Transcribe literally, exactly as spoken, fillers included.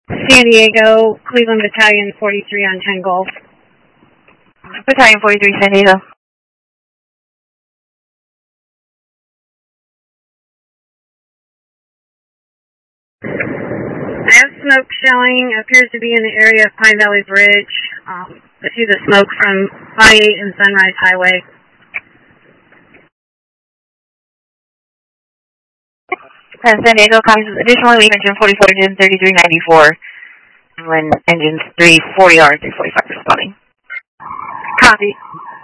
San Diego, Cleveland Battalion forty-three on ten Golf. Battalion forty-three, San Diego. I have smoke showing. Appears to be in the area of Pine Valley Bridge. Um, I see the smoke from I eight and Sunrise Highway. Uh, San Diego comes additionally leave engine forty-four to thirty-three ninety-four. When engines three forty R and three forty-five responding. Copy.